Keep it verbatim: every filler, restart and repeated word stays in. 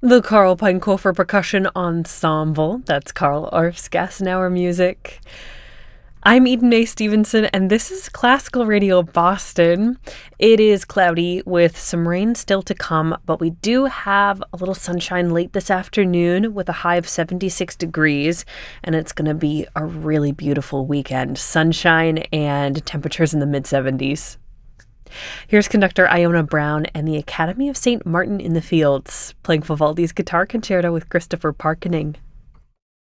The Carl Pinekofer Percussion Ensemble. That's Carl Orff's Gassenauer music. I'm Eden A. Stevenson, and this is Classical Radio Boston. It is cloudy with some rain still to come, but we do have a little sunshine late this afternoon with a high of seventy-six degrees, and it's going to be a really beautiful weekend. Sunshine and temperatures in the mid-seventies. Here's conductor Iona Brown and the Academy of Saint Martin in the Fields, playing Vivaldi's Guitar Concerto with Christopher Parkening.